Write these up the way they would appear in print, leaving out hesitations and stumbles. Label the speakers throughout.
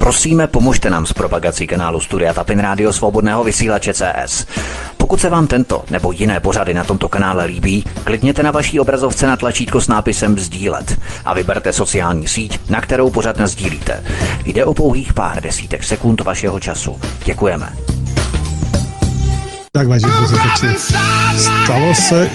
Speaker 1: Prosíme, pomožte nám s propagací kanálu Studia Tapin Rádio Svobodného vysílače CS. Pokud se vám tento nebo jiné pořady na tomto kanále líbí, klikněte na vaší obrazovce na tlačítko s nápisem sdílet a vyberte sociální síť, na kterou pořad nasdílíte. Jde o pouhých pár desítek sekund vašeho času. Děkujeme.
Speaker 2: Tak vážení posluchači, stalo se,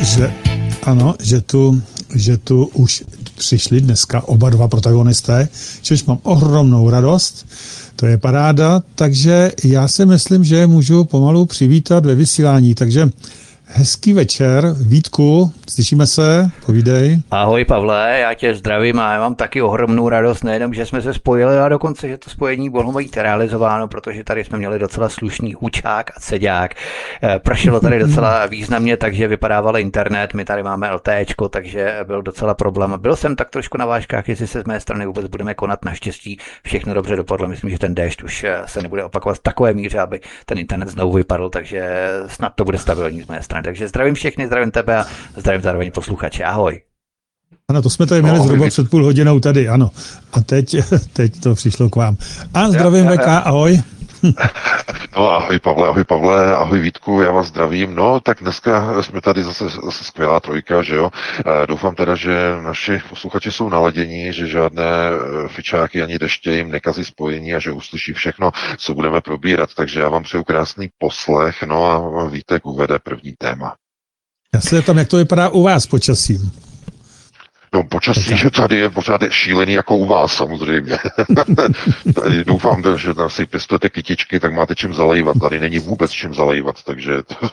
Speaker 2: že tu už přišli dneska oba dva protagonisté, což mám ohromnou radost, to je paráda, takže já si myslím, že můžu pomalu přivítat ve vysílání, takže hezký večer, Vítku, slyšíme se, povídej.
Speaker 1: Ahoj Pavle, já tě zdravím a já mám taky ohromnou radost, nejenom, že jsme se spojili, a dokonce, že to spojení bylo být realizováno, protože tady jsme měli docela slušný hučák a seďák. Pršelo tady docela významně, takže vypadával internet, my tady máme LTEčko, takže byl docela problém. Byl jsem tak trošku na vážkách, jestli se z mé strany vůbec budeme konat, naštěstí všechno dobře dopadlo, myslím, že ten déšť už se nebude opakovat v takové míře, aby ten internet znovu vypadl, takže snad to bude stabilní z mé strany. Takže zdravím všechny, zdravím tebe a zdravím zároveň posluchače. Ahoj.
Speaker 2: Ano, to jsme tady měli zhruba před půl hodinou tady, ano. A teď to přišlo k vám. A zdravím VK, ahoj.
Speaker 3: No, ahoj Pavle, ahoj Vítku, já vás zdravím. No, tak dneska jsme tady zase skvělá trojka, že jo. Doufám teda, že naši posluchači jsou naladění, že žádné fičáky ani deště jim nekazí spojení a že uslyší všechno, co budeme probírat. Takže já vám přeju krásný poslech, no a Vítek uvede první téma.
Speaker 2: Já se tam, jak to vypadá u vás počasím.
Speaker 3: No, počasí, že tady je pořád šílený jako u vás, samozřejmě. Tady doufám, že tam si pěstujete kytičky, tak máte čím zalejvat. Tady není vůbec čím zalejvat, takže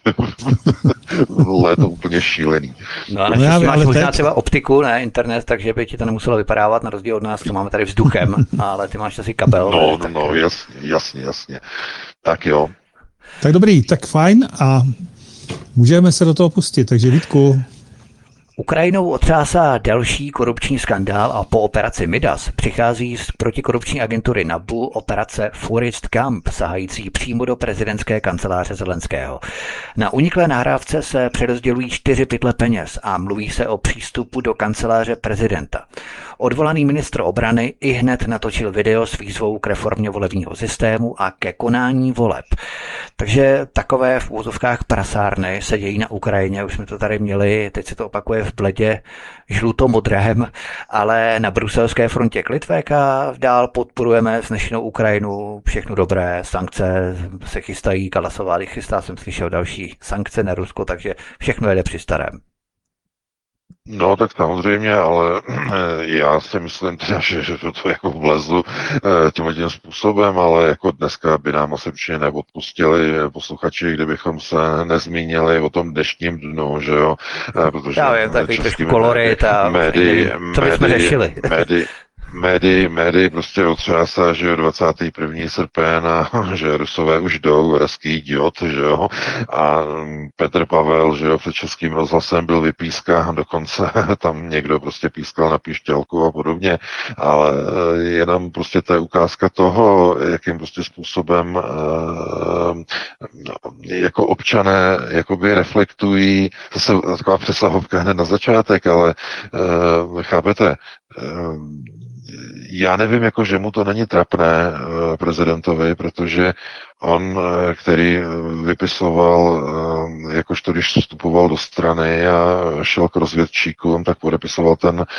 Speaker 3: je to úplně šílený.
Speaker 1: No a naštěstí máš možná třeba optiku, ne, internet, takže by ti to nemuselo vypadávat, na rozdíl od nás, co máme tady vzduchem, ale ty máš asi kabel.
Speaker 3: No, jasně. Tak jo.
Speaker 2: Tak dobrý, tak fajn a můžeme se do toho pustit, takže Vítku.
Speaker 1: Ukrajinou otřásá další korupční skandál a po operaci Midas přichází z protikorupční agentury NABU operace Forest Camp, sahající přímo do prezidentské kanceláře Zelenského. Na uniklé nahrávce se přerozdělují 4 pytle peněz a mluví se o přístupu do kanceláře prezidenta. Odvolaný ministr obrany ihned natočil video s výzvou k reformě volebního systému a ke konání voleb. Takže takové v úvozovkách prasárny se dějí na Ukrajině, už jsme to tady měli, teď se to opakuje v bledě žluto-modrém, ale na bruselské frontě klitvéka dál podporujeme vznešenou Ukrajinu, všechno dobré, sankce se chystají, Kalasová chystá, jsem slyšel další sankce na Rusko, takže všechno jede při starém.
Speaker 3: No, tak samozřejmě, ale já si myslím teda, že to jako vlezlu tím způsobem, ale jako dneska by nám asi určitě neodpustili posluchači, kdybychom se nezmínili o tom dnešním dnu, že jo? Protože
Speaker 1: já vím, takový trošku kolorit a co bychom řešili.
Speaker 3: Médii prostě otřásá, že jo, 21. srpen a že Rusové už jdou, ruský idiot, že jo, a Petr Pavel, že jo, před Českým rozhlasem byl vypískán, dokonce tam někdo prostě pískal na píšťalku a podobně, ale jenom prostě to je ukázka toho, jakým prostě způsobem jako občané jakoby reflektují, zase taková přesahovka hned na začátek, ale chápete, já nevím, jako, že mu to není trapné prezidentovi, protože on, který vypisoval, jakožto když vstupoval do strany a šel k rozvědčíkům, tak podepisoval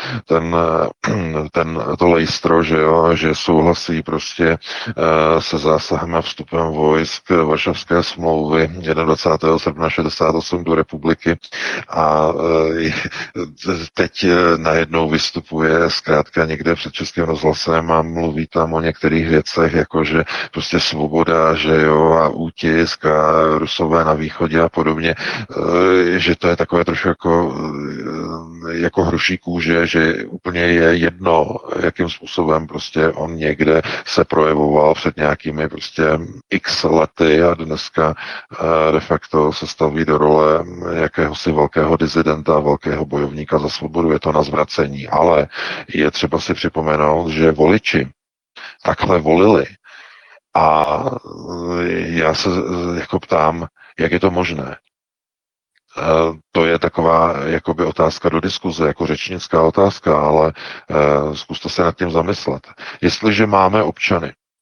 Speaker 3: to lejstro, že jo, že souhlasí prostě se zásahem a vstupem vojsk Varšavské smlouvy 21. srpna 68 do republiky a teď najednou vystupuje zkrátka někde před Českým rozhlasem a mluví tam o některých věcech, jakože prostě svoboda, že jo, a útisk a Rusové na východě a podobně, že to je takové trošku jako hruší kůže, že úplně je jedno, jakým způsobem prostě on někde se projevoval před nějakými prostě x lety a dneska de facto se staví do role jakéhosi velkého disidenta, velkého bojovníka za svobodu, je to na zvracení, ale je třeba si připomenout, že voliči takhle volili. A já se jako ptám, jak je to možné. To je taková jakoby otázka do diskuze, jako řečnická otázka, ale zkuste se nad tím zamyslet. Jestliže máme občany,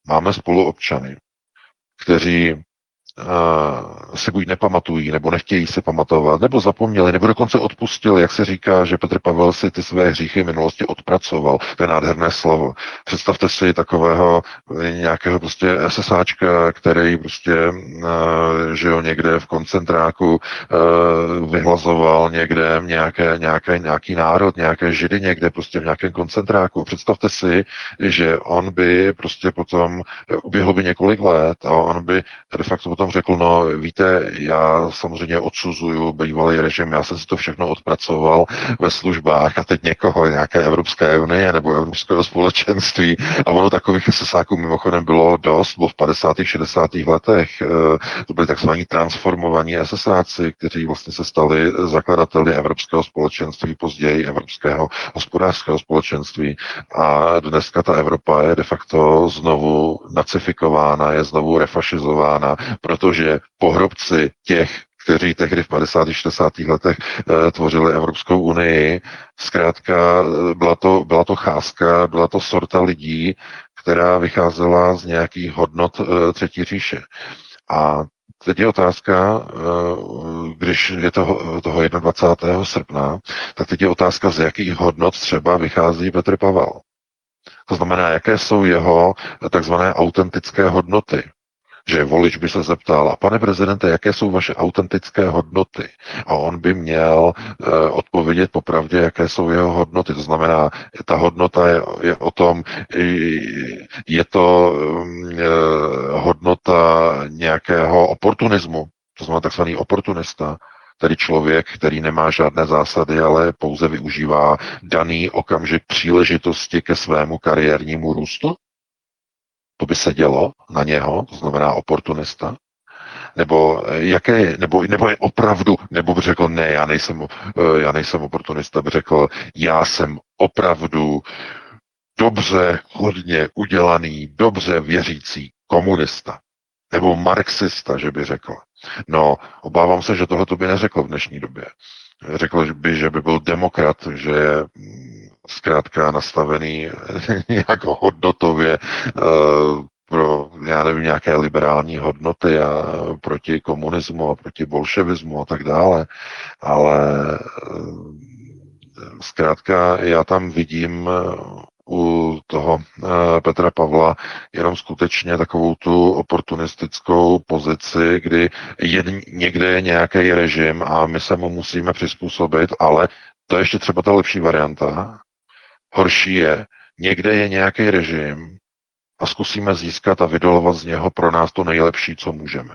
Speaker 3: máme spoluobčany, kteří si buď nepamatují, nebo nechtějí se pamatovat, nebo zapomněli, nebo dokonce odpustili, jak se říká, že Petr Pavel si ty své hříchy minulosti odpracoval. To je nádherné slovo. Představte si takového nějakého prostě SSáčka, který prostě že jo, někde v koncentráku vyhlazoval někde nějaký národ, nějaké židy někde prostě v nějakém koncentráku. Představte si, že on by prostě potom uběhlo by několik let a on by de facto potom řekl, no víte, já samozřejmě odsuzuju bývalý režim, já jsem si to všechno odpracoval ve službách a teď někoho, nějaké Evropské unie nebo Evropského společenství a ono takových sesáků mimochodem bylo dost, bylo v 50. 60. letech, to byli takzvaní transformovaní SSáci, kteří vlastně se stali zakladateli Evropského společenství, později Evropského hospodářského společenství a dneska ta Evropa je de facto znovu nacifikována, je znovu refašizována, protože pohrobci těch, kteří tehdy v 50. 60. letech tvořili Evropskou unii, zkrátka byla to cházka, byla to sorta lidí, která vycházela z nějakých hodnot Třetí říše. A teď je otázka, když je toho 21. srpna, tak teď je otázka, z jakých hodnot třeba vychází Petr Pavel. To znamená, jaké jsou jeho takzvané autentické hodnoty. Že volič by se zeptal, a pane prezidente, jaké jsou vaše autentické hodnoty? A on by měl odpovědět popravdě, jaké jsou jeho hodnoty. To znamená, ta hodnota je o tom, je to hodnota nějakého oportunismu, to znamená takzvaný oportunista, tedy člověk, který nemá žádné zásady, ale pouze využívá daný okamžik příležitosti ke svému kariérnímu růstu? To by se dělo na něho, to znamená oportunista? Nebo je opravdu, nebo by řekl, ne, já nejsem oportunista, by řekl, já jsem opravdu dobře, hodně udělaný, dobře věřící komunista. Nebo marxista, že by řekl. No, obávám se, že tohle by neřekl v dnešní době. Řekl by, že by byl demokrat, že je zkrátka nastavený nějak hodnotově pro, já nevím, nějaké liberální hodnoty a proti komunismu a proti bolševismu a tak dále. Ale zkrátka já tam vidím u toho Petra Pavla jenom skutečně takovou tu oportunistickou pozici, kdy někde je nějaký režim a my se mu musíme přizpůsobit, ale to je ještě třeba ta lepší varianta. Horší je, někde je nějaký režim a zkusíme získat a vydolovat z něho pro nás to nejlepší, co můžeme.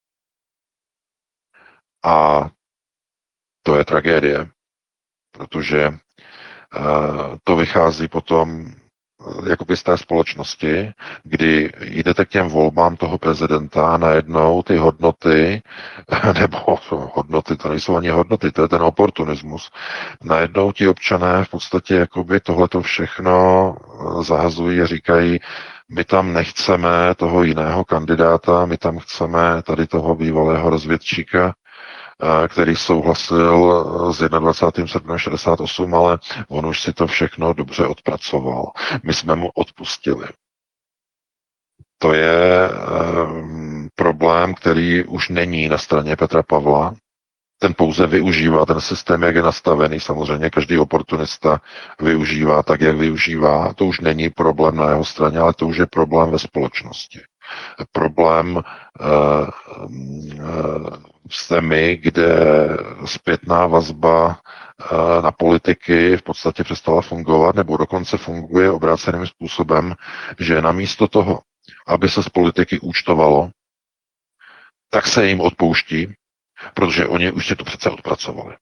Speaker 3: A to je tragédie, protože to vychází potom jakoby z té společnosti, kdy jdete k těm volbám toho prezidenta a najednou ty hodnoty, nebo hodnoty, to nejsou ani hodnoty, to je ten oportunismus, najednou ti občané v podstatě jakoby tohleto všechno zahazují a říkají, my tam nechceme toho jiného kandidáta, my tam chceme tady toho bývalého rozvědčíka, který souhlasil s 21. srpnem 68, ale on už si to všechno dobře odpracoval. My jsme mu odpustili. To je problém, který už není na straně Petra Pavla. Ten pouze využívá, ten systém, jak je nastavený, samozřejmě každý oportunista využívá tak, jak využívá. To už není problém na jeho straně, ale to už je problém ve společnosti. Problém v zemi, kde zpětná vazba na politiky v podstatě přestala fungovat, nebo dokonce funguje obráceným způsobem, že namísto toho, aby se z politiky účtovalo, tak se jim odpouští, protože oni už si to přece odpracovali.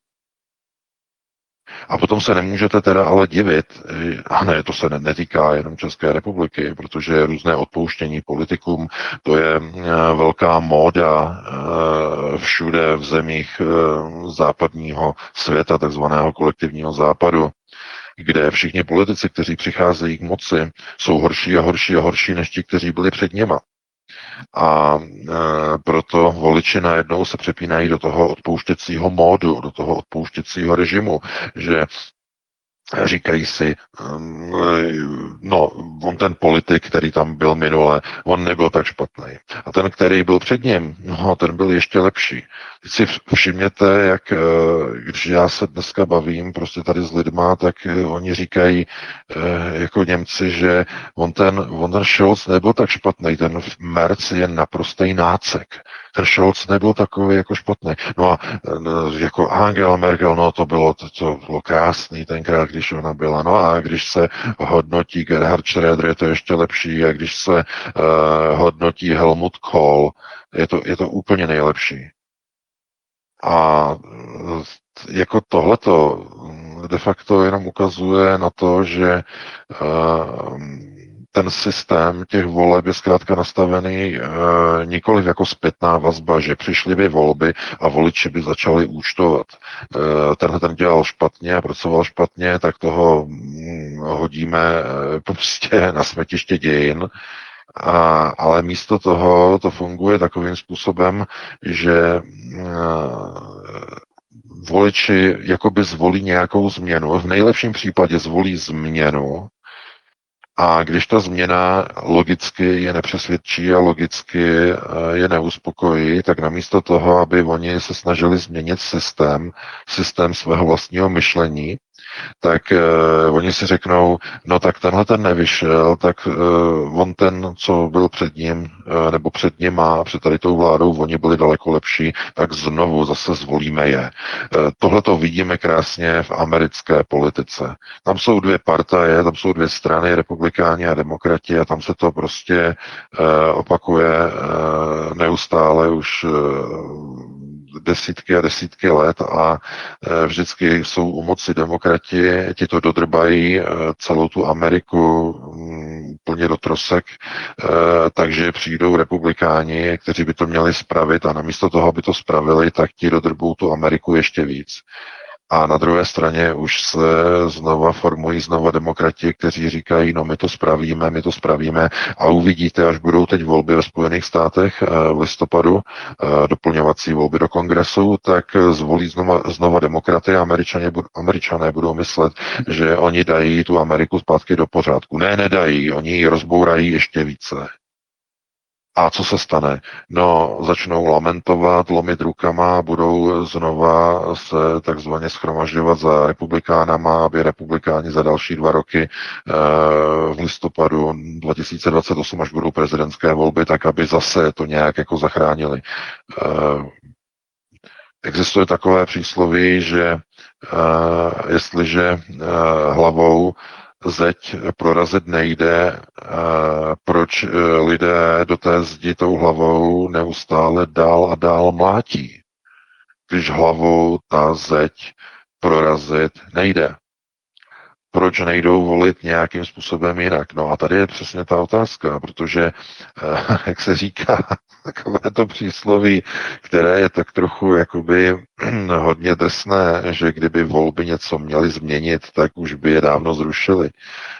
Speaker 3: A potom se nemůžete teda ale divit, a ne, to se netýká jenom České republiky, protože různé odpouštění politikům, to je velká móda všude v zemích západního světa, takzvaného kolektivního západu, kde všichni politici, kteří přicházejí k moci, jsou horší a horší a horší než ti, kteří byli před něma. A proto voliči najednou se přepínají do toho odpouštěcího módu, do toho odpouštěcího režimu, že říkají si, no, on ten politik, který tam byl minule, on nebyl tak špatný. A ten, který byl před ním, no, ten byl ještě lepší. Teď si všimněte, jak když já se dneska bavím prostě tady s lidma, tak oni říkají jako Němci, že on ten Scholz nebyl tak špatný, ten Merz je naprostý nácek. Ten Scholz nebyl takový jako špatný. No a jako Angela Merkel, no to bylo krásný tenkrát, když ona byla. No a když se hodnotí Gerhard Schröder, je to ještě lepší. A když se hodnotí Helmut Kohl, je to úplně nejlepší. A jako tohleto de facto jenom ukazuje na to, že ten systém těch voleb je zkrátka nastavený nikoliv jako zpětná vazba, že přišly by volby a voliči by začali účtovat. Tenhle ten dělal špatně, pracoval špatně, tak toho hodíme prostě na smetiště dějin. Ale místo toho to funguje takovým způsobem, že voliči jakoby zvolí nějakou změnu. V nejlepším případě zvolí změnu, a když ta změna logicky je nepřesvědčí a logicky je neuspokojí, tak namísto toho, aby oni se snažili změnit systém svého vlastního myšlení, tak oni si řeknou, no tak tenhle ten nevyšel, tak on ten, co byl před ním, nebo před nima, před tady tou vládou, oni byli daleko lepší, tak znovu zase zvolíme je. Tohle to vidíme krásně v americké politice. Tam jsou dvě partaje, tam jsou dvě strany, republikáni a demokrati, a tam se to prostě opakuje neustále už desítky a desítky let a vždycky jsou u moci demokrati, ti to dodrbají celou tu Ameriku úplně do trosek, takže přijdou republikáni, kteří by to měli spravit a namísto toho, aby to spravili, tak ti dodrbou tu Ameriku ještě víc. A na druhé straně už se formují demokrati, kteří říkají, no my to spravíme a uvidíte, až budou teď volby ve Spojených státech v listopadu, doplňovací volby do kongresu, tak zvolí znova demokraty a Američané budou myslet, že oni dají tu Ameriku zpátky do pořádku. Ne, nedají, oni ji rozbourají ještě více. A co se stane? No, začnou lamentovat, lomit rukama, budou znova se takzvaně schromažďovat za republikánama, aby republikáni za další 2 roky v listopadu 2028, až budou prezidentské volby, tak aby zase to nějak jako zachránili. Existuje takové přísloví, že jestliže hlavou zeď prorazit nejde, proč lidé do té zdi tou hlavou neustále dál a dál mlátí, když hlavou ta zeď prorazit nejde. Proč nejdou volit nějakým způsobem jinak? No a tady je přesně ta otázka, protože, jak se říká, takové to přísloví, které je tak trochu jakoby hodně drsné, že kdyby volby něco měly změnit, tak už by je dávno zrušili.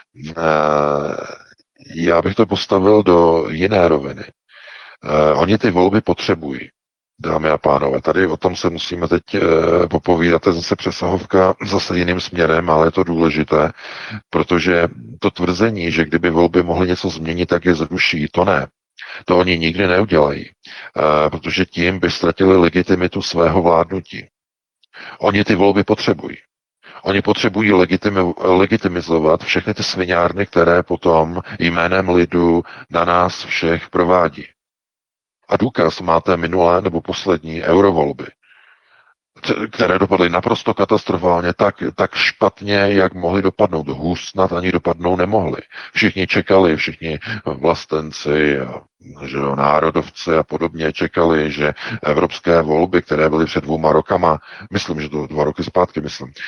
Speaker 3: Já bych to postavil do jiné roviny. Oni ty volby potřebují. Dámy a pánové, tady o tom se musíme teď popovídat, to je zase přesahovka zase jiným směrem, ale je to důležité, protože to tvrzení, že kdyby volby mohly něco změnit, tak je zruší, to ne. To oni nikdy neudělají, protože tím by ztratili legitimitu svého vládnutí. Oni ty volby potřebují. Oni potřebují legitimizovat všechny ty sviňárny, které potom jménem lidu na nás všech provádí. A důkaz máte minulé nebo poslední eurovolby, které dopadly naprosto katastrofálně, tak špatně, jak mohly dopadnout. Hůř snad ani dopadnou nemohly. Všichni čekali, všichni vlastenci, že jo, národovci a podobně čekali, že evropské volby, které byly před 2 rokama, myslím, že to 2 roky zpátky,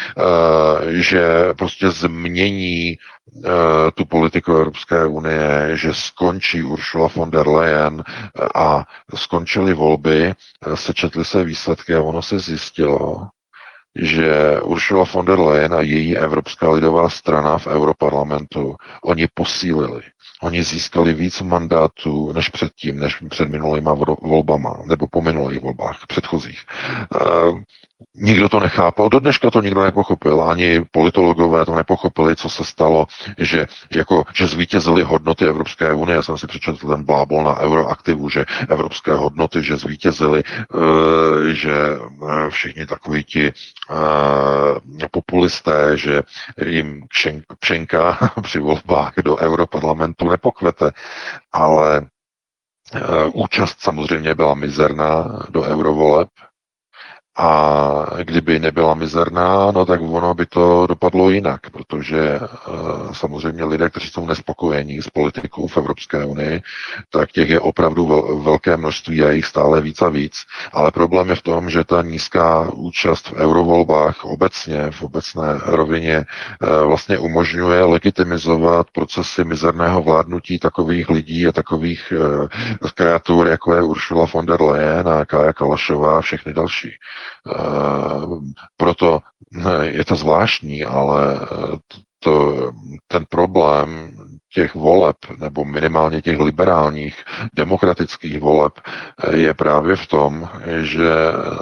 Speaker 3: že prostě změní tu politiku Evropské unie, že skončí Ursula von der Leyen a skončily volby, sečetly se výsledky a ono se zjistilo, že Ursula von der Leyen a její Evropská lidová strana v Europarlamentu, oni posílili. Oni získali víc mandátů než předtím, než před minulýma volbama, nebo po minulých volbách předchozích. Nikdo to nechápal, do dneška to nikdo nepochopil, ani politologové to nepochopili, co se stalo, že zvítězily hodnoty Evropské unie. Já jsem si přečetl ten blábol na Euroaktivu, že evropské hodnoty, že zvítězily, že všichni takoví ti populisté, že jim Pšenka při volbách do Europarlamentu nepokvete, ale účast samozřejmě byla mizerná do eurovoleb. A kdyby nebyla mizerná, no tak ono by to dopadlo jinak, protože samozřejmě lidé, kteří jsou nespokojení s politikou v Evropské unii, tak těch je opravdu velké množství a jich stále víc a víc. Ale problém je v tom, že ta nízká účast v eurovolbách obecně, v obecné rovině vlastně umožňuje legitimizovat procesy mizerného vládnutí takových lidí a takových kreatur, jako je Ursula von der Leyen a Kaja Kalašová a všechny další. Proto je to zvláštní, ale ten problém těch voleb, nebo minimálně těch liberálních demokratických voleb, je právě v tom, že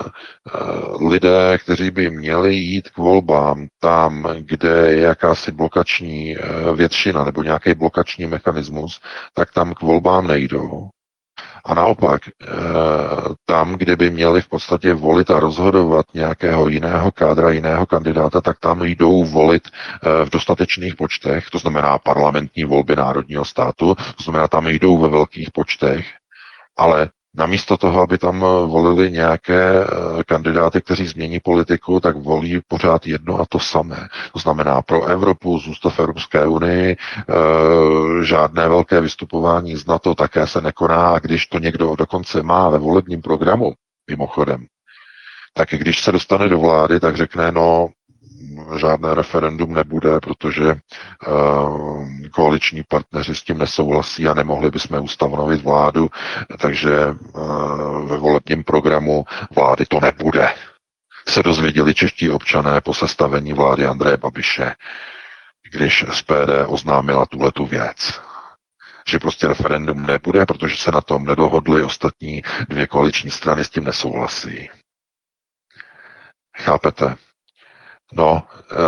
Speaker 3: lidé, kteří by měli jít k volbám tam, kde je jakási blokační většina nebo nějaký blokační mechanismus, tak tam k volbám nejdou. A naopak, tam, kde by měli v podstatě volit a rozhodovat nějakého jiného kádra, jiného kandidáta, tak tam jdou volit v dostatečných počtech, to znamená parlamentní volby národního státu, to znamená, tam jdou ve velkých počtech, ale namísto toho, aby tam volili nějaké kandidáty, kteří změní politiku, tak volí pořád jedno a to samé. To znamená pro Evropu, zůstat v Evropské unii, žádné velké vystupování z NATO také se nekoná, a když to někdo dokonce má ve volebním programu, mimochodem, tak když se dostane do vlády, tak řekne, no, žádné referendum nebude, protože koaliční partneři s tím nesouhlasí a nemohli bychom ustanovit vládu, takže ve volebním programu vlády to nebude. Se dozvěděli čeští občané po sestavení vlády Andreje Babiše, když SPD oznámila tuhletu věc. Že prostě referendum nebude, protože se na tom nedohodly, ostatní dvě koaliční strany s tím nesouhlasí. Chápete? No,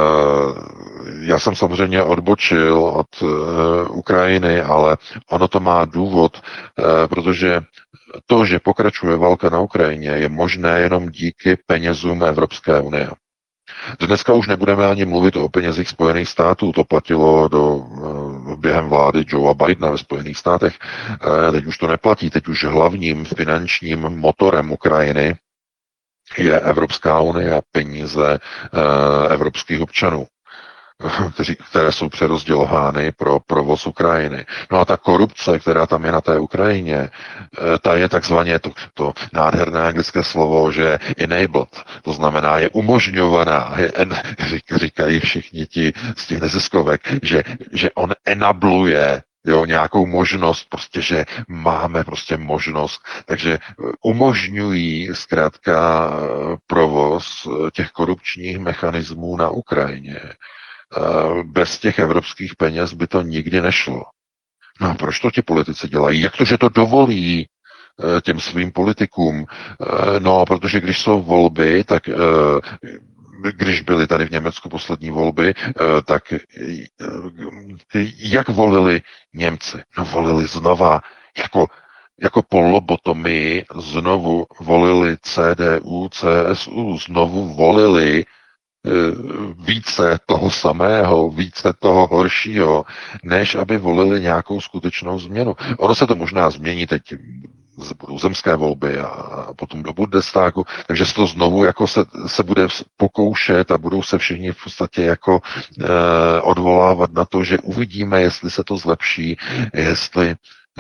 Speaker 3: já jsem samozřejmě odbočil od Ukrajiny, ale ono to má důvod, protože to, že pokračuje válka na Ukrajině, je možné jenom díky penězům Evropské unie. Dneska už nebudeme ani mluvit o penězích Spojených států, to platilo během vlády Joea Bidena ve Spojených státech. Teď už to neplatí, teď už hlavním finančním motorem Ukrajiny je Evropská unie a peníze evropských občanů, které jsou přerozdělovány pro provoz Ukrajiny. No a ta korupce, která tam je na té Ukrajině, ta je takzvaně to nádherné anglické slovo, že enabled, to znamená je umožňovaná, říkají všichni ti z těch neziskovek, že on enabluje nějakou možnost, prostě, že máme prostě možnost. Takže umožňují zkrátka provoz těch korupčních mechanismů na Ukrajině. Bez těch evropských peněz by to nikdy nešlo. No a proč to ti politici dělají? Jak to, že to dovolí těm svým politikům? No, protože když jsou volby, tak když byly tady v Německu poslední volby, tak jak volili Němci? No volili znova, jako po lobotomii znovu volili CDU, CSU, znovu volili více toho samého, více toho horšího, než aby volili nějakou skutečnou změnu. Ono se to možná změní teď, budou zemské volby a potom do Bundestagu, takže se to znovu jako se bude pokoušet a budou se všichni v podstatě jako odvolávat na to, že uvidíme, jestli se to zlepší, jestli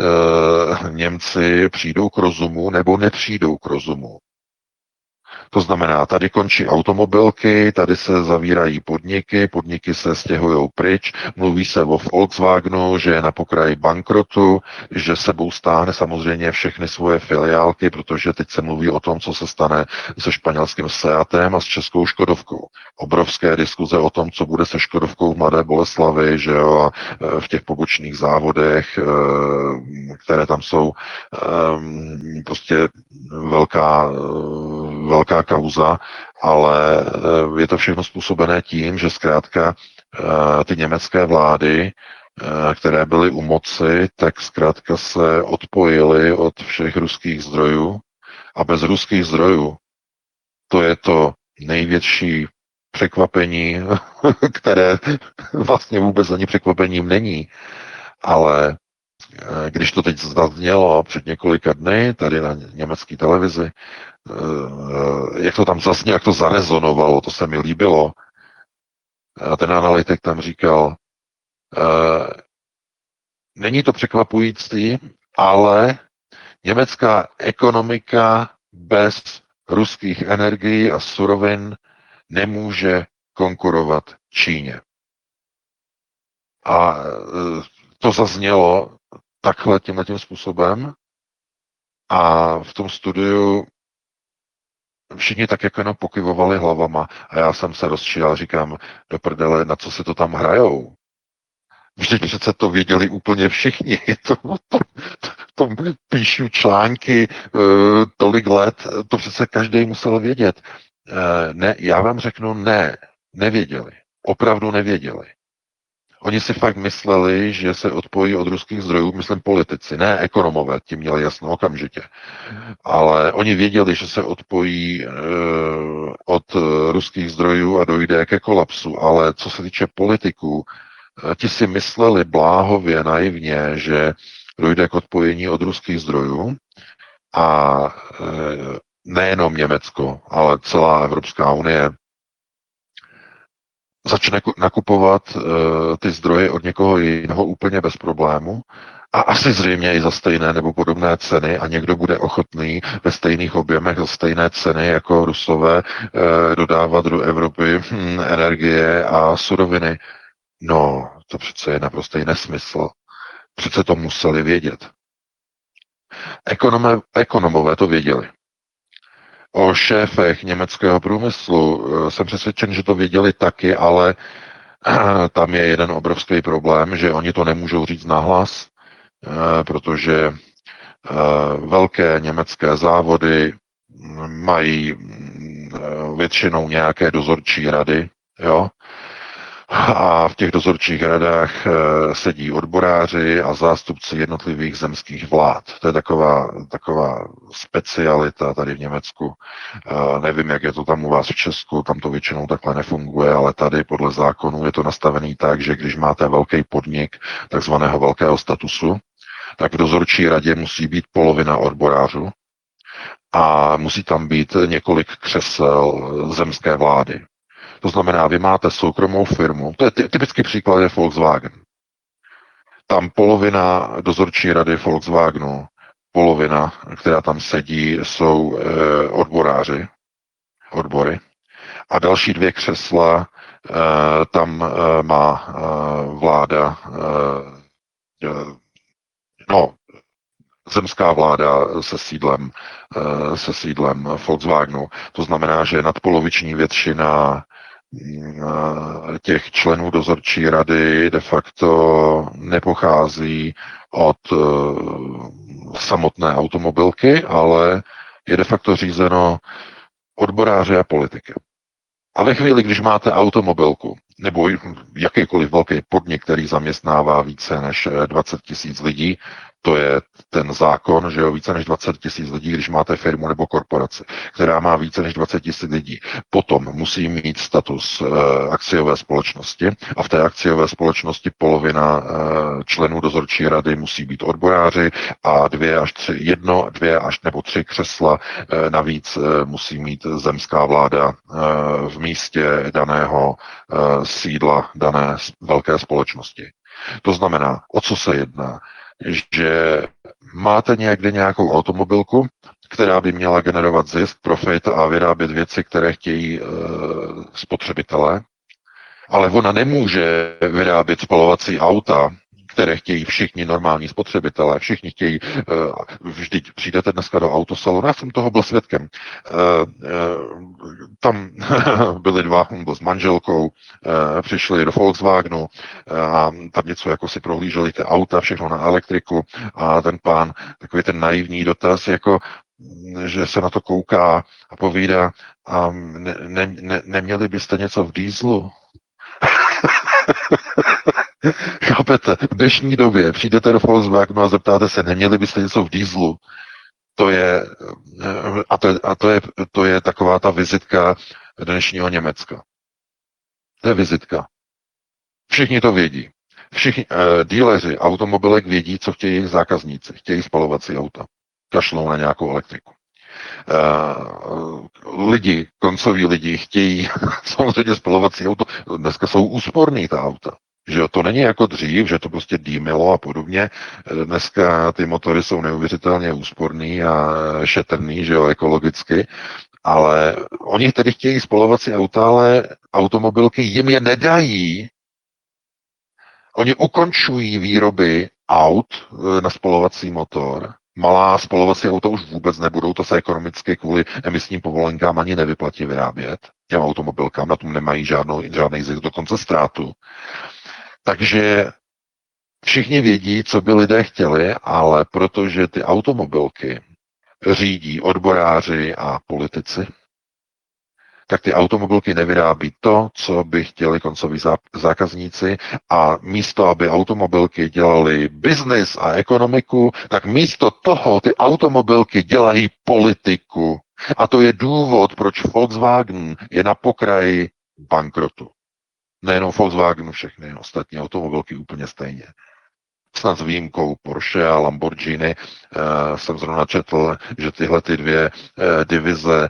Speaker 3: Němci přijdou k rozumu nebo nepřijdou k rozumu. To znamená, tady končí automobilky, tady se zavírají podniky se stěhují pryč, mluví se o Volkswagenu, že je na pokraji bankrotu, že sebou stáhne samozřejmě všechny svoje filiálky, protože teď se mluví o tom, co se stane se španělským Seatem a s českou Škodovkou. Obrovské diskuze o tom, co bude se Škodovkou v Mladé Boleslavi, že jo, a v těch pobočných závodech, které tam jsou, prostě velká kauza, ale je to všechno způsobené tím, že zkrátka ty německé vlády, které byly u moci, tak zkrátka se odpojily od všech ruských zdrojů a bez ruských zdrojů to je to největší překvapení, které vlastně vůbec ani překvapením není, ale když to teď zaznělo před několika dny tady na německé televizi, jak to tam zaznělo, jak to zarezonovalo, to se mi líbilo. A ten analytik tam říkal, není to překvapující, ale německá ekonomika bez ruských energií a surovin nemůže konkurovat Číně. A to zaznělo takhle tímhletím způsobem a v tom studiu všichni tak jako jenom pokyvovali hlavama a já jsem se rozčíral, říkám, do prdele, na co se to tam hrajou? Vždyť přece to věděli úplně všichni. To píšu články tolik let, to přece každý musel vědět. Ne, já vám řeknu ne, nevěděli. Opravdu nevěděli. Oni si fakt mysleli, že se odpojí od ruských zdrojů, myslím politici, ne ekonomové, ti měli jasno okamžitě. Ale oni věděli, že se odpojí od ruských zdrojů a dojde ke kolapsu. Ale co se týče politiků, ti si mysleli bláhově, naivně, že dojde k odpojení od ruských zdrojů a nejenom Německo, ale celá Evropská unie začne nakupovat ty zdroje od někoho jiného úplně bez problému a asi zřejmě i za stejné nebo podobné ceny a někdo bude ochotný ve stejných objemech za stejné ceny jako Rusové dodávat do Evropy energie a suroviny. No, to přece je naprostý nesmysl. Přece to museli vědět. Ekonomové to věděli. O šéfech německého průmyslu jsem přesvědčen, že to věděli taky, ale tam je jeden obrovský problém, že oni to nemůžou říct nahlas, protože velké německé závody mají většinou nějaké dozorčí rady, jo, a v těch dozorčích radách sedí odboráři a zástupci jednotlivých zemských vlád. To je taková specialita tady v Německu. Nevím, jak je to tam u vás v Česku, tam to většinou takhle nefunguje, ale tady podle zákonů je to nastavený tak, že když máte velký podnik takzvaného velkého statusu, tak v dozorčí radě musí být polovina odborářů a musí tam být několik křesel zemské vlády. To znamená, vy máte soukromou firmu, to je typický příklad je Volkswagen. Tam polovina dozorčí rady Volkswagenu, polovina, která tam sedí, jsou odboráři, odbory. A další dvě křesla tam má vláda, zemská vláda se sídlem Volkswagenu. To znamená, že nadpoloviční většina těch členů dozorčí rady de facto nepochází od samotné automobilky, ale je de facto řízeno odboráři a politiky. A ve chvíli, když máte automobilku nebo jakýkoliv velký podnik, který zaměstnává více než 20 000 lidí, to je ten zákon, že jo, více než 20 000 lidí, když máte firmu nebo korporaci, která má více než 20 000 lidí, potom musí mít status akciové společnosti a v té akciové společnosti polovina členů dozorčí rady musí být odboráři a dvě až nebo tři křesla navíc musí mít zemská vláda v místě daného sídla dané velké společnosti. To znamená, o co se jedná? Že máte někde nějakou automobilku, která by měla generovat zisk, profit a vyrábět věci, které chtějí spotřebitelé, ale ona nemůže vyrábět spalovací auta, které chtějí všichni normální spotřebitelé, všichni chtějí, vždyť přijdete dneska do autosalonu, já jsem toho byl svědkem, tam byli dva, byl s manželkou, přišli do Volkswagenu a tam něco jako si prohlíželi ty auta, všechno na elektriku a ten pán, takový ten naivní dotaz, jako že se na to kouká a povídá, a neměli byste něco v dýzlu? Chápete? V dnešní době přijdete do Volkswagenu a zeptáte se, neměli byste něco v dýzlu? To je, to je taková ta vizitka dnešního Německa. To je vizitka. Všichni to vědí. Všichni díleři automobilek vědí, co chtějí jejich zákazníci. Chtějí spalovací auta. Kašlou na nějakou elektriku. Koncoví lidi chtějí samozřejmě spalovací auto. Dneska jsou úsporný ta auta. Že jo, to není jako dřív, že to prostě dýmilo a podobně. Dneska ty motory jsou neuvěřitelně úsporný a šetrný, že jo, ekologicky. Ale oni tedy chtějí spalovací auta, ale automobilky jim je nedají. Oni ukončují výroby aut na spalovací motor. Malá spalovací auta už vůbec nebudou, to se ekonomicky kvůli emisním povolenkám ani nevyplatí vyrábět. Těm automobilkám na tom nemají žádný zisk, dokonce ztrátu. Takže všichni vědí, co by lidé chtěli, ale protože ty automobilky řídí odboráři a politici, tak ty automobilky nevyrábí to, co by chtěli koncoví zákazníci, a místo, aby automobilky dělaly biznis a ekonomiku, tak místo toho ty automobilky dělají politiku. A to je důvod, proč Volkswagen je na pokraji bankrotu. Nejenom Volkswagen, všechny ostatní automobilky úplně stejně. Snad s výjimkou Porsche a Lamborghini jsem zrovna četl, že tyhle ty dvě divize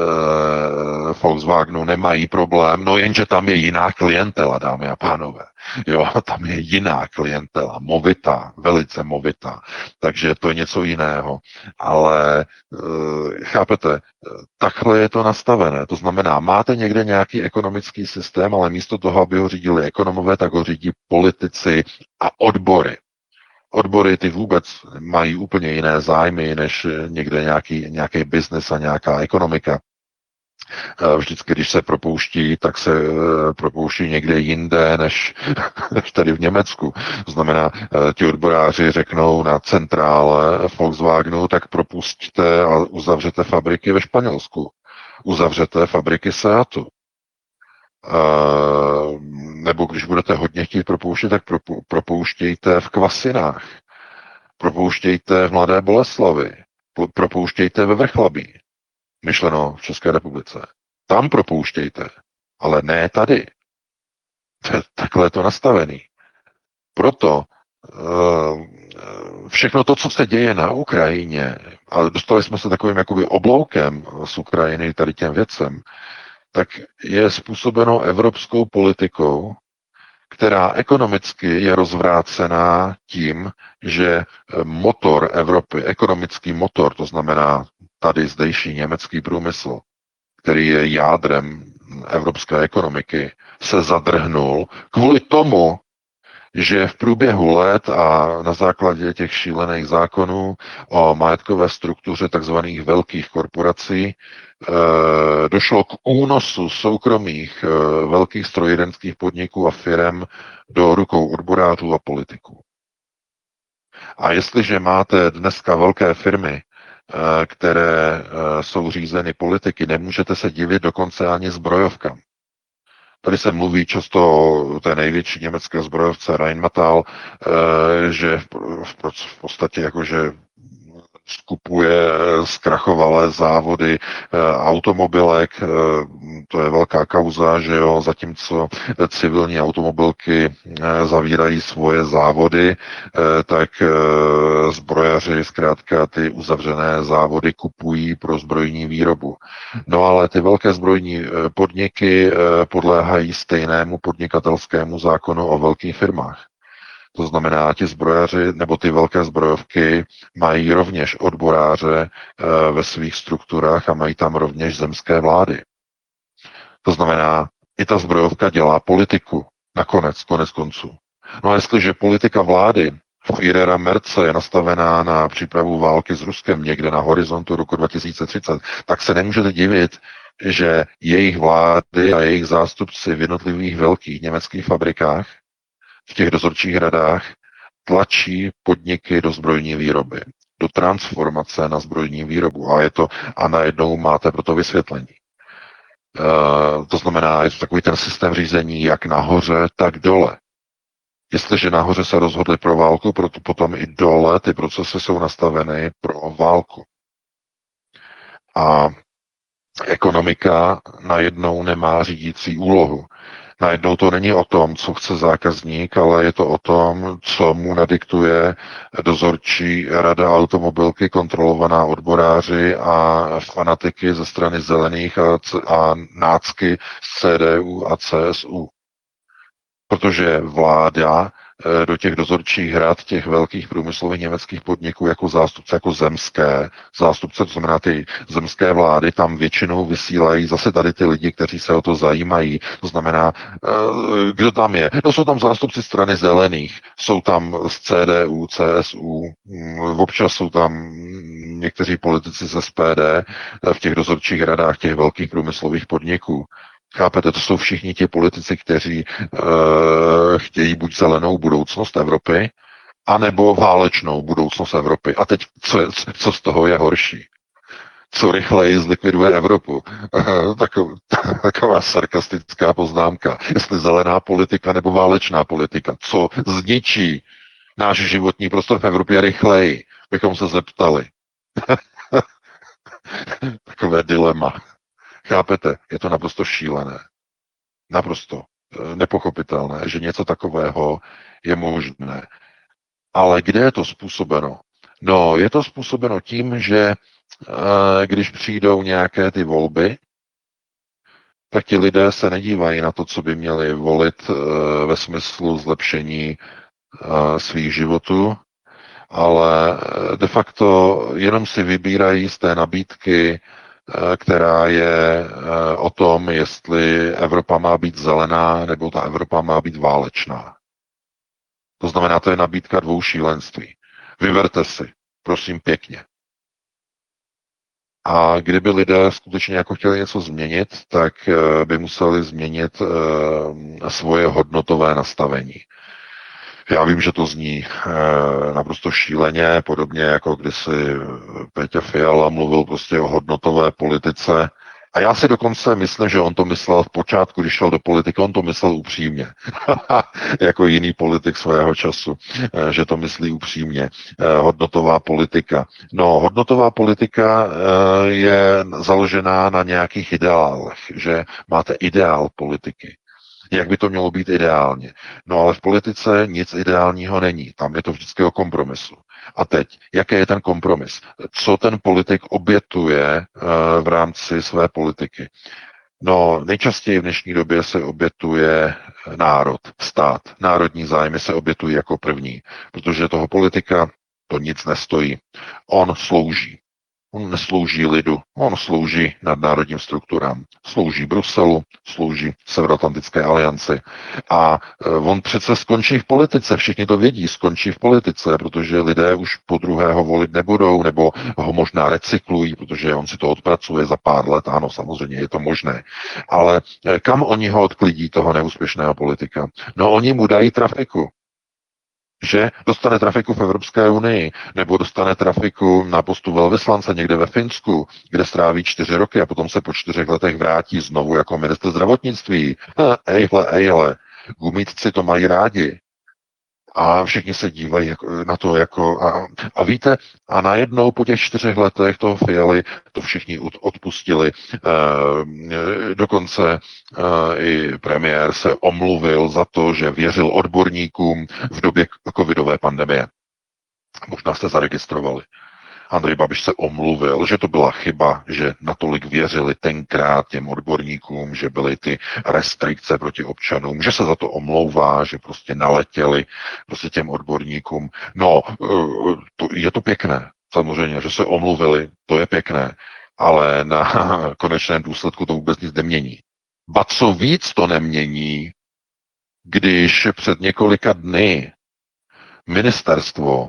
Speaker 3: Volkswagenu nemají problém, no jenže tam je jiná klientela, dámy a pánové. Jo, tam je jiná klientela, movitá, velice movitá, takže to je něco jiného. Ale chápete, takhle je to nastavené. To znamená, máte někde nějaký ekonomický systém, ale místo toho, aby ho řídili ekonomové, tak ho řídí politici a odbory. Odbory ty vůbec mají úplně jiné zájmy, než někde nějaký biznes a nějaká ekonomika. Vždycky, když se propouští, tak se propouští někde jinde, než tady v Německu. To znamená, ti odboráři řeknou na centrále Volkswagenu, tak propustíte a uzavřete fabriky ve Španělsku. Uzavřete fabriky Seatu. Nebo když budete hodně chtít propouštět, tak propouštějte v Kvasinách, propouštějte v Mladé Boleslavi, propouštějte ve Vrchlabí, myšleno v České republice. Tam propouštějte, ale ne tady. Takhle je to nastavený. Proto všechno to, co se děje na Ukrajině, a dostali jsme se takovým jakoby obloukem z Ukrajiny tady těm věcem, tak je způsobeno evropskou politikou, která ekonomicky je rozvrácená tím, že motor Evropy, ekonomický motor, to znamená tady zdejší německý průmysl, který je jádrem evropské ekonomiky, se zadrhnul kvůli tomu, že v průběhu let a na základě těch šílených zákonů o majetkové struktuře takzvaných velkých korporací došlo k únosu soukromých velkých strojírenských podniků a firem do rukou odborářů a politiků. A jestliže máte dneska velké firmy, které jsou řízeny politiky, nemůžete se divit dokonce ani zbrojovkám. Tady se mluví často o té největší německé zbrojovce Rheinmetall, že v podstatě jakože skupuje zkrachovalé závody automobilek, to je velká kauza, že jo, zatímco civilní automobilky zavírají svoje závody, tak zbrojaři zkrátka ty uzavřené závody kupují pro zbrojní výrobu. No ale ty velké zbrojní podniky podléhají stejnému podnikatelskému zákonu o velkých firmách. To znamená, ti zbrojaři nebo ty velké zbrojovky mají rovněž odboráře ve svých strukturách a mají tam rovněž zemské vlády. To znamená, i ta zbrojovka dělá politiku konec konců. No a jestliže politika vlády Führera Merce je nastavená na přípravu války s Ruskem někde na horizontu roku 2030, tak se nemůžete divit, že jejich vlády a jejich zástupci v jednotlivých velkých německých fabrikách v těch dozorčích radách tlačí podniky do zbrojní výroby, do transformace na zbrojní výrobu. A najednou máte pro to vysvětlení. To znamená, je to takový ten systém řízení jak nahoře, tak dole. Jestliže nahoře se rozhodli pro válku, proto potom i dole ty procesy jsou nastaveny pro válku. A ekonomika najednou nemá řídící úlohu. Najednou to není o tom, co chce zákazník, ale je to o tom, co mu nadiktuje dozorčí rada automobilky kontrolovaná odboráři a fanatiky ze strany zelených a nácky z CDU a CSU. Protože vláda do těch dozorčích rad těch velkých průmyslových německých podniků jako zástupce, jako zástupce, to znamená ty zemské vlády, tam většinou vysílají zase tady ty lidi, kteří se o to zajímají. To znamená, kdo tam je? No, jsou tam zástupci strany zelených, jsou tam z CDU, CSU, občas jsou tam někteří politici z SPD v těch dozorčích radách těch velkých průmyslových podniků. Chápete, to jsou všichni ti politici, kteří chtějí buď zelenou budoucnost Evropy, anebo válečnou budoucnost Evropy. A teď, co z toho je horší? Co rychleji zlikviduje Evropu? Taková sarkastická poznámka. Jestli zelená politika nebo válečná politika. Co zničí náš životní prostor v Evropě rychleji? Bychom se zeptali. Takové dilema. Chápete? Je to naprosto šílené. Naprosto nepochopitelné, že něco takového je možné. Ale kde je to způsobeno? No, je to způsobeno tím, že když přijdou nějaké ty volby, tak ti lidé se nedívají na to, co by měli volit ve smyslu zlepšení svých životů, ale de facto jenom si vybírají z té nabídky, která je o tom, jestli Evropa má být zelená, nebo ta Evropa má být válečná. To znamená, to je nabídka dvou šílenství. Vyberte si, prosím pěkně. A kdyby lidé skutečně jako chtěli něco změnit, tak by museli změnit svoje hodnotové nastavení. Já vím, že to zní naprosto šíleně, podobně jako kdysi Péťa Fiala mluvil prostě o hodnotové politice. A já si dokonce myslím, že on to myslel v počátku, když šel do politiky, on to myslel upřímně. Jako jiný politik svého času, že to myslí upřímně. Hodnotová politika. No, hodnotová politika je založená na nějakých ideálech, že máte ideál politiky. Jak by to mělo být ideálně. No ale v politice nic ideálního není. Tam je to vždycky o kompromisu. A teď, jaký je ten kompromis? Co ten politik obětuje v rámci své politiky? No, nejčastěji v dnešní době se obětuje národ, stát. Národní zájmy se obětují jako první, protože toho politika to nic nestojí. On slouží. On neslouží lidu, on slouží nadnárodním strukturám. Slouží Bruselu, slouží Severoatlantické alianci. A on přece skončí v politice, všichni to vědí, skončí v politice, protože lidé už po druhého volit nebudou, nebo ho možná recyklují, protože on si to odpracuje za pár let, ano, samozřejmě je to možné. Ale kam oni ho odklidí, toho neúspěšného politika? No, oni mu dají trafiku. Že dostane trafiku v Evropské unii, nebo dostane trafiku na postu velvyslance někde ve Finsku, kde stráví 4 roky a potom se po 4 letech vrátí znovu jako ministr zdravotnictví. Ejhle, gumítci to mají rádi. A všichni se dívají na to a víte, a najednou po těch 4 letech toho Fialy to všichni odpustili. Dokonce i premiér se omluvil za to, že věřil odborníkům v době covidové pandemie. Možná jste zaregistrovali. Andrej Babiš se omluvil, že to byla chyba, že natolik věřili tenkrát těm odborníkům, že byly ty restrikce proti občanům, že se za to omlouvá, že prostě naletěli prostě těm odborníkům. No, je to pěkné, samozřejmě, že se omluvili, to je pěkné, ale na konečném důsledku to vůbec nic nemění. Ba co víc to nemění, když před několika dny ministerstvo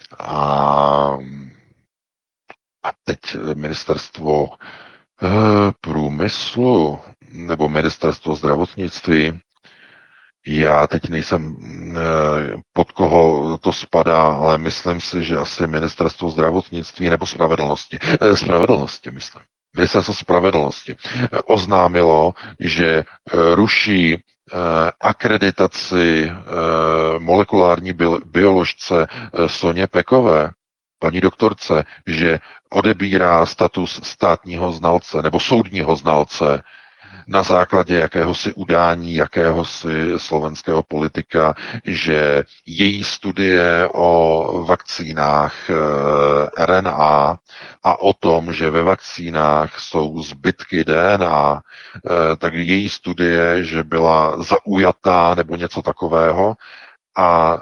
Speaker 3: a teď ministerstvo průmyslu nebo ministerstvo zdravotnictví Já teď nejsem pod koho to spadá, ale myslím si, že asi ministerstvo zdravotnictví nebo spravedlnosti, myslím. Ministerstvo spravedlnosti oznámilo, že ruší akreditaci molekulární bioložce Soně Pekové, paní doktorce, že odebírá status státního znalce nebo soudního znalce na základě jakéhosi udání, jakéhosi slovenského politika, že její studie o vakcínách RNA a o tom, že ve vakcínách jsou zbytky DNA, tak její studie, že byla zaujatá nebo něco takového a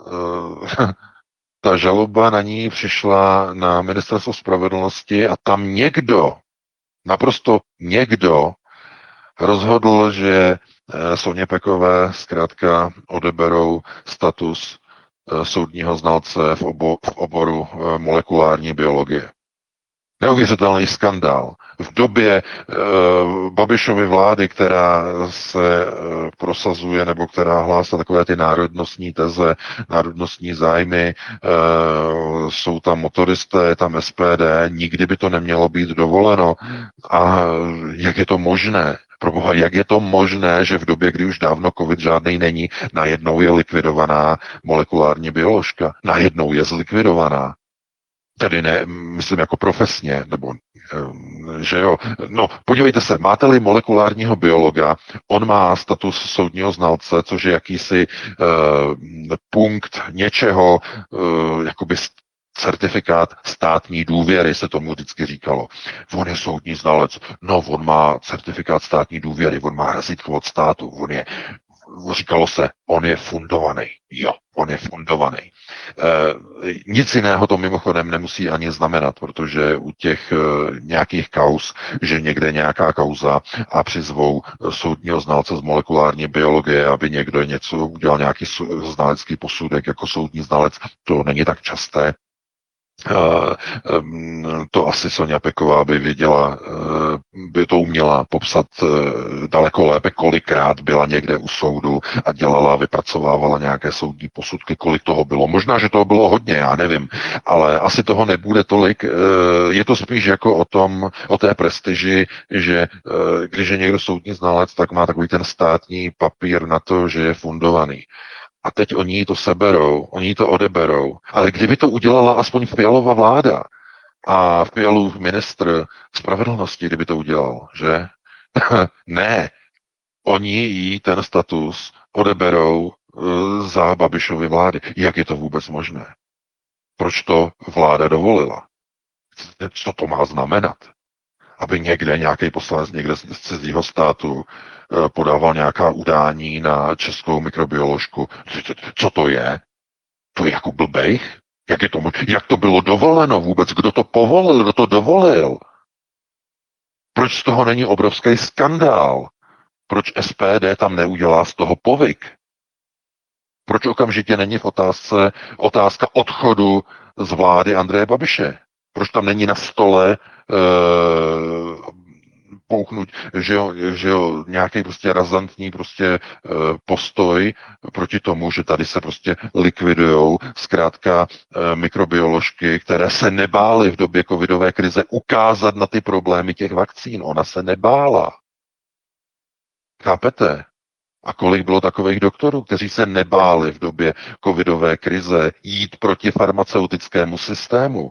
Speaker 3: ta žaloba na ní přišla na ministerstvo spravedlnosti a tam někdo, naprosto někdo, rozhodl, že Soně Pekové zkrátka odeberou status soudního znalce v oboru molekulární biologie. Neuvěřitelný skandál. V době Babišovy vlády, která se prosazuje, nebo která hlásá takové ty národnostní teze, národnostní zájmy, jsou tam motoristé, je tam SPD, nikdy by to nemělo být dovoleno. A jak je to možné? Proboha, jak je to možné, že v době, kdy už dávno covid žádnej není, najednou je likvidovaná molekulární bioložka? Najednou je zlikvidovaná. Tedy ne, myslím jako profesně, nebo že jo. No, podívejte se, máte-li molekulárního biologa, on má status soudního znalce, což je jakýsi punkt něčeho, jakoby certifikát státní důvěry, se tomu vždycky říkalo. On je soudní znalec, no, on má certifikát státní důvěry, on má razítko od státu, říkalo se, on je fundovaný. Jo, on je fundovaný. Nic jiného to mimochodem nemusí ani znamenat, protože u těch nějakých kauz, že někde nějaká kauza a přizvou soudního znalce z molekulární biologie, aby někdo něco udělal, nějaký znalecký posudek jako soudní znalec, to není tak časté. To asi Soňa Peková by věděla, by to uměla popsat daleko lépe, kolikrát byla někde u soudu a dělala, vypracovávala nějaké soudní posudky, kolik toho bylo. Možná, že toho bylo hodně, já nevím, ale asi toho nebude tolik. Je to spíš jako o té prestiži, že když je někdo soudní znalec, tak má takový ten státní papír na to, že je fundovaný. A teď oni jí to seberou, oni jí to odeberou. Ale kdyby to udělala aspoň Fialova vláda a Fialův ministr spravedlnosti, kdyby to udělal, že? Ne. Oni jí ten status odeberou za Babišovy vlády. Jak je to vůbec možné? Proč to vláda dovolila? Co to má znamenat? Aby někde nějaký poslanec někde z cizího státu podával nějaká udání na českou mikrobioložku. Co to je? To je jako blbejch? Jak to bylo dovoleno vůbec? Kdo to povolil? Kdo to dovolil? Proč z toho není obrovský skandál? Proč SPD tam neudělá z toho povyk? Proč okamžitě není v otázka odchodu z vlády Andreje Babiše? Proč tam není na stole pouknout, že jo, nějaký prostě razantní prostě postoj proti tomu, že tady se prostě likvidujou zkrátka mikrobioložky, které se nebály v době covidové krize ukázat na ty problémy těch vakcín. Ona se nebála. Chápete? A kolik bylo takových doktorů, kteří se nebáli v době covidové krize jít proti farmaceutickému systému?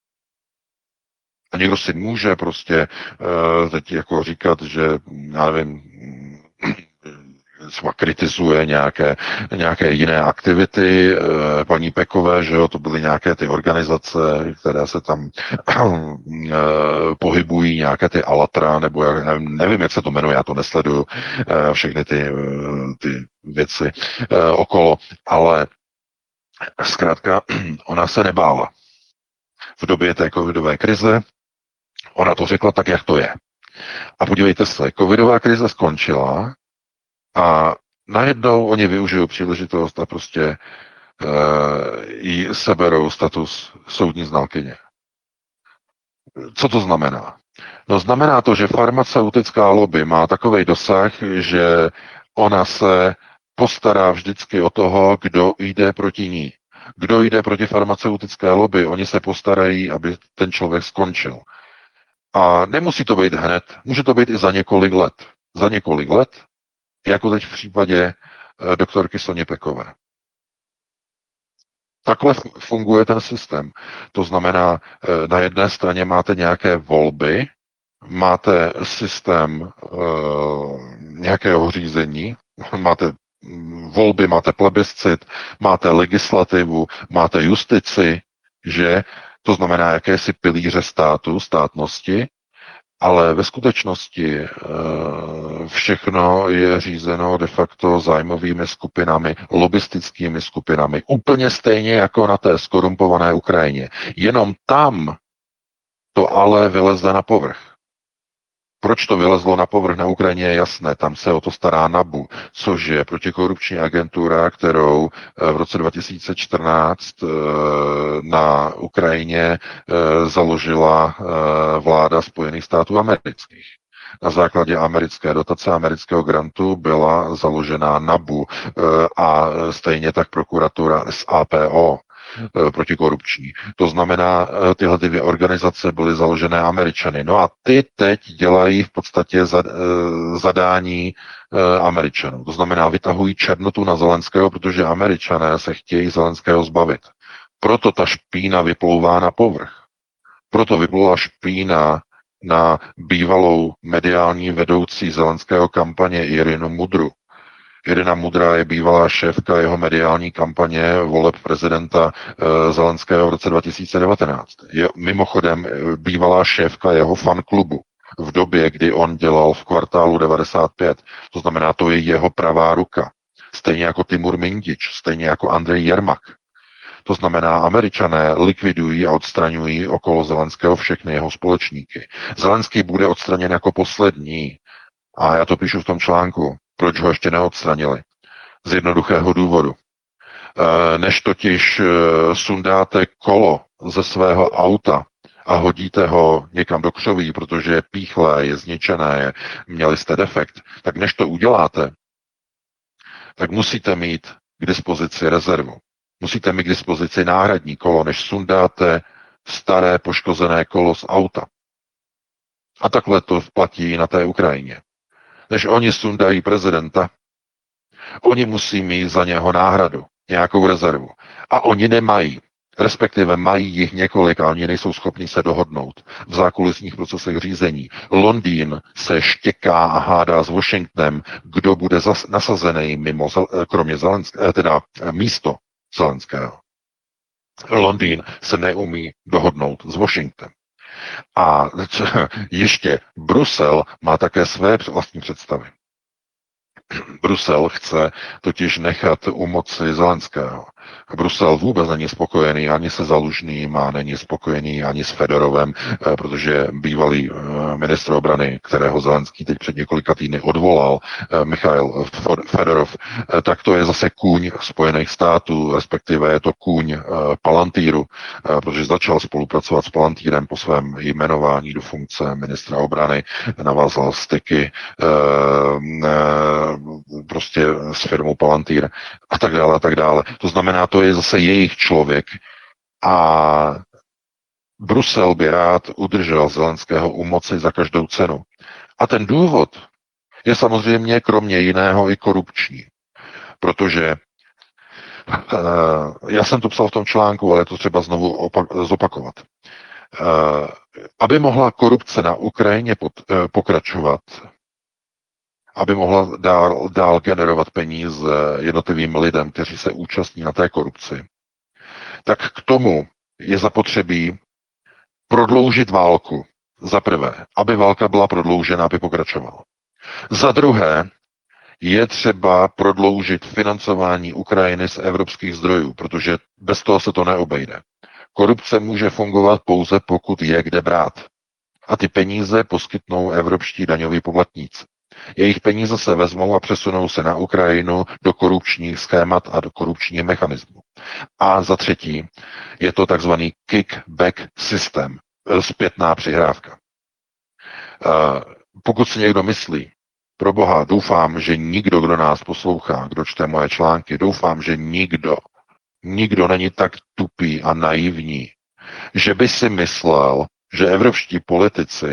Speaker 3: A někdo si může prostě teď jako říkat, že, já nevím, třeba kritizuje nějaké jiné aktivity paní Pekové, že jo, to byly nějaké ty organizace, které se tam pohybují, nějaké ty Alatra, nebo nevím, jak se to jmenuje, já to nesleduju, všechny ty věci okolo, ale zkrátka ona se nebála. V době té covidové krize ona to řekla tak, jak to je. A podívejte se, covidová krize skončila a najednou oni využijou příležitost a prostě jí seberou status soudní znalkyně. Co to znamená? No znamená to, že farmaceutická lobby má takovej dosah, že ona se postará vždycky o toho, kdo jde proti ní. Kdo jde proti farmaceutické lobby, oni se postarají, aby ten člověk skončil. A nemusí to být hned, může to být i za několik let. Za několik let, jako teď v případě doktorky Soni Pekové. Takhle funguje ten systém. To znamená, na jedné straně máte nějaké volby, máte systém nějakého řízení, máte volby, máte plebiscit, máte legislativu, máte justici, že to znamená jakési pilíře státu, státnosti, ale ve skutečnosti všechno je řízeno de facto zájmovými skupinami, lobistickými skupinami, úplně stejně jako na té skorumpované Ukrajině. Jenom tam to ale vyleze na povrch. Proč to vylezlo na povrch na Ukrajině je jasné, tam se o to stará NABU, což je protikorupční agentura, kterou v roce 2014 na Ukrajině založila vláda Spojených států amerických. Na základě americké dotace, amerického grantu byla založena NABU a stejně tak prokuratura SAPO protikorupční. To znamená, tyhle dvě organizace byly založené Američany. No a ty teď dělají v podstatě zadání Američanů. To znamená, vytahují černotu na Zelenského, protože Američané se chtějí Zelenského zbavit. Proto ta špína vyplouvá na povrch. Proto vyplula špína na bývalou mediální vedoucí Zelenského kampaně Irinu Mudru. Irina Mudra je bývalá šéfka jeho mediální kampaně voleb prezidenta Zelenského v roce 2019. Je mimochodem bývalá šéfka jeho fanklubu v době, kdy on dělal v Kvartálu 95. To znamená, to je jeho pravá ruka. Stejně jako Timur Mindič, stejně jako Andrej Jermak. To znamená, Američané likvidují a odstraňují okolo Zelenského všechny jeho společníky. Zelenský bude odstraněn jako poslední. A já to píšu v tom článku. Proč ho ještě neodstranili? Z jednoduchého důvodu. Než totiž sundáte kolo ze svého auta a hodíte ho někam do křoví, protože je píchlé, je zničené, měli jste defekt, tak než to uděláte, tak musíte mít k dispozici rezervu. Musíte mít k dispozici náhradní kolo, než sundáte staré poškozené kolo z auta. A takhle to platí na té Ukrajině. Než oni sundají prezidenta, oni musí mít za něho náhradu, nějakou rezervu. A oni nemají, respektive mají jich několik a oni nejsou schopni se dohodnout v zákulisních procesech řízení. Londýn se štěká a hádá s Washingtonem, kdo bude nasazený mimo, kromě místo Zelenského. Londýn se neumí dohodnout s Washingtonem. A ještě Brusel má také své vlastní představy. Brusel chce totiž nechat u moci Zelenského. Brusel vůbec není spokojený ani se Zalužným a není spokojený ani s Fedorovem, protože bývalý ministr obrany, kterého Zelenský teď před několika týdny odvolal, Michail Fedorov, tak to je zase kůň Spojených států, respektive je to kůň Palantíru, protože začal spolupracovat s Palantírem po svém jmenování do funkce ministra obrany, navázal styky prostě s firmou Palantír a tak dále a tak dále. To znamená, to je zase jejich člověk a Brusel by rád udržel Zelenského u moci za každou cenu. A ten důvod je samozřejmě kromě jiného i korupční, protože já jsem to psal v tom článku, ale je to třeba znovu zopakovat. Aby mohla korupce na Ukrajině pokračovat, aby mohla dál generovat peníze jednotlivým lidem, kteří se účastní na té korupci, tak k tomu je zapotřebí prodloužit válku. Za prvé, aby válka byla prodloužena, aby pokračovala. Za druhé, je třeba prodloužit financování Ukrajiny z evropských zdrojů, protože bez toho se to neobejde. Korupce může fungovat pouze, pokud je kde brát. A ty peníze poskytnou evropští daňoví poplatníci. Jejich peníze se vezmou a přesunou se na Ukrajinu do korupčních schémat a do korupčních mechanismů. A za třetí je to takzvaný kickback systém, zpětná přihrávka. Pokud si někdo myslí, Pro boha, doufám, že nikdo, kdo nás poslouchá, kdo čte moje články, doufám, že nikdo není tak tupý a naivní, že by si myslel, že evropští politici